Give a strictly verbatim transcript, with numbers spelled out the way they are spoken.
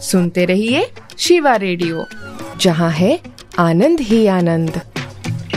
सुनते रहिए शिवा रेडियो, जहाँ है आनंद ही आनंद।